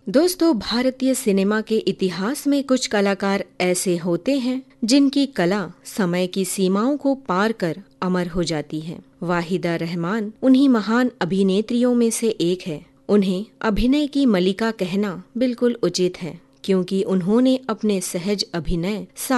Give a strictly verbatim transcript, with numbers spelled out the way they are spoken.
दोस्तों, भारतीय सिनेमा के इतिहास में कुछ कलाकार ऐसे होते हैं जिनकी कला समय की सीमाओं को पार कर अमर हो जाती है। वाहिदा रहमान उन्हीं महान अभिनेत्रियों में से एक है। उन्हें अभिनय की मलिका कहना बिल्कुल उचित है, क्योंकि उन्होंने अपने सहज अभिनय